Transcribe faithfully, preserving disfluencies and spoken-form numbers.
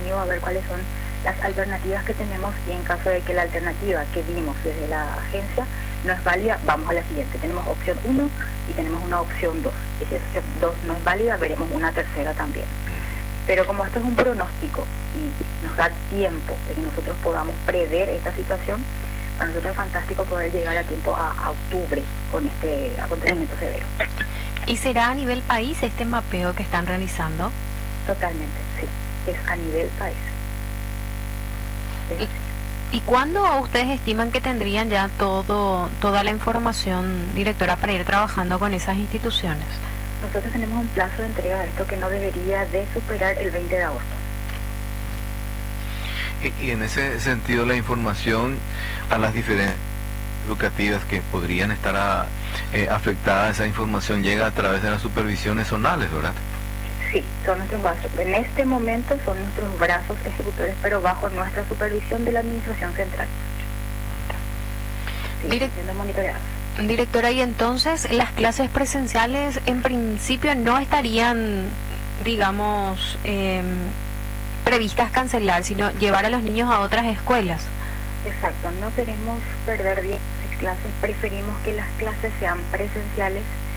conmigo a ver cuáles son las alternativas que tenemos, y en caso de que la alternativa que vimos desde la agencia no es válida, vamos a la siguiente. Tenemos opción uno y tenemos una opción dos. Y si esa opción dos no es válida, veremos una tercera también. Pero como esto es un pronóstico y nos da tiempo de que nosotros podamos prever esta situación, para nosotros es fantástico poder llegar a tiempo a, a octubre con este acontecimiento severo. ¿Y será a nivel país este mapeo que están realizando? Totalmente, sí. Es a nivel país. Es ¿Y, ¿Y cuándo ustedes estiman que tendrían ya todo toda la información, directora, para ir trabajando con esas instituciones? Nosotros tenemos un plazo de entrega de esto que no debería de superar el veinte de agosto. Y, y en ese sentido, la información a las diferentes educativas que podrían estar a, eh, afectadas, esa información llega a través de las supervisiones zonales, ¿verdad? Sí, son nuestros brazos. En este momento son nuestros brazos ejecutores, pero bajo nuestra supervisión de la Administración Central. Sí, Direct siendo monitoreados. Directora, y entonces las clases presenciales en principio no estarían, digamos, eh, previstas cancelar, sino llevar a los niños a otras escuelas. Exacto, no queremos perder días de clases, preferimos que las clases sean presenciales